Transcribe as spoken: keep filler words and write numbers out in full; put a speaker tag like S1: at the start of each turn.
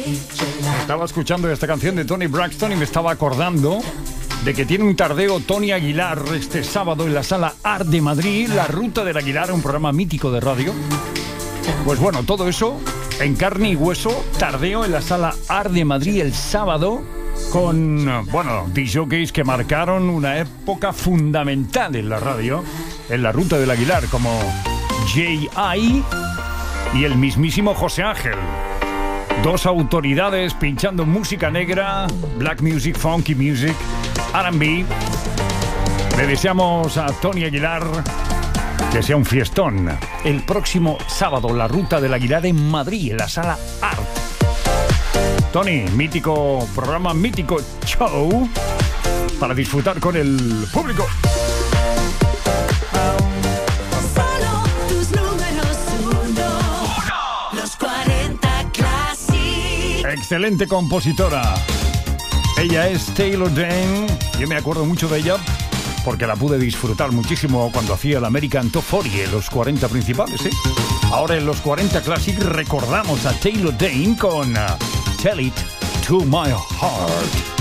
S1: Estaba escuchando esta canción de Toni Braxton y me estaba acordando de que tiene un tardeo Tony Aguilar este sábado en la Sala Art de Madrid, La Ruta del Aguilar, un programa mítico de radio. Pues bueno, todo eso en carne y hueso, tardeo en la Sala Art de Madrid el sábado con, bueno, disjockeys que marcaron una época fundamental en la radio, en La Ruta del Aguilar, como J I y el mismísimo José Ángel. Dos autoridades pinchando música negra, black music, funky music, R and B. Le deseamos a Tony Aguilar que sea un fiestón. El próximo sábado, La Ruta del Aguilar en Madrid, en la Sala Art. Tony, mítico programa, mítico show para disfrutar con el público. Excelente compositora. Ella es Taylor Dayne. Yo me acuerdo mucho de ella porque la pude disfrutar muchísimo cuando hacía el American Top cuarenta en los cuarenta principales, ¿sí? Ahora en los cuarenta Classic recordamos a Taylor Dayne con uh, Tell It to My Heart.